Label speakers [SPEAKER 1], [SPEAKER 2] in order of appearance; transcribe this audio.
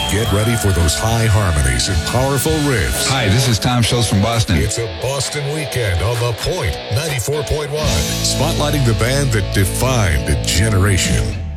[SPEAKER 1] Get ready for those high harmonies and powerful riffs.
[SPEAKER 2] Hi, this is Tom Schultz from Boston.
[SPEAKER 1] It's a Boston weekend on The Point 94.1. Spotlighting the band that defined a generation.